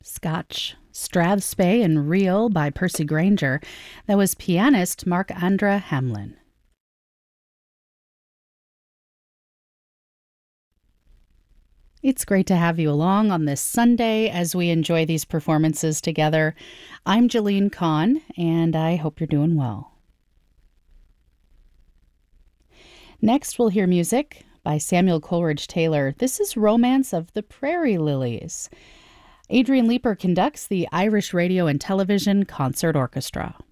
Scotch, Strathspey and Reel by Percy Grainger. That was pianist Mark-André Hamlin. It's great to have you along on this Sunday as we enjoy these performances together. I'm Jolene Kahn, and I hope you're doing well. Next, we'll hear music by Samuel Coleridge Taylor. This is Romance of the Prairie Lilies. Adrian Leeper conducts the Irish Radio and Television Concert Orchestra.